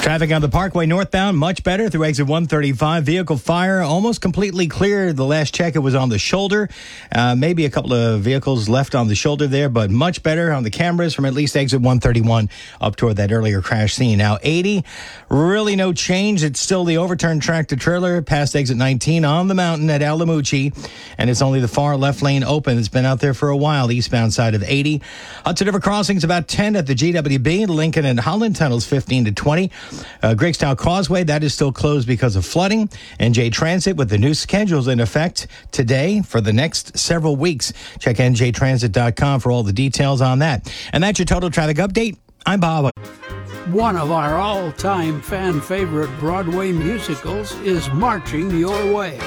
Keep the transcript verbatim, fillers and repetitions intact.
Traffic on the Parkway northbound, much better through exit one thirty-five. Vehicle fire almost completely clear. The last check, it was on the shoulder. Uh, maybe a couple of vehicles left on the shoulder there, but much better on the cameras from at least exit one thirty-one up toward that earlier crash scene. Now, eighty, really no change. It's still the overturned tractor trailer past exit nineteen on the mountain at Alamucci, and it's only the far left lane open. It's been out there for a while, the eastbound side of eighty. Hudson River Crossing's about ten at the G W B. Lincoln and Holland Tunnels fifteen to twenty. Uh, Greggstown Causeway, that is still closed because of flooding. N J Transit with the new schedules in effect today for the next several weeks. Check N J transit dot com for all the details on that. And that's your total traffic update. I'm Bob. One of our all-time fan favorite Broadway musicals is marching your way.